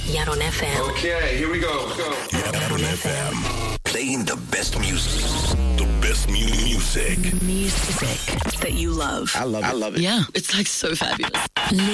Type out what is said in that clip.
Yaron FM. Okay, here we go. Yaron FM. Playing the best music. The best music. Music that you love. I love it. Yeah, it's like so fabulous.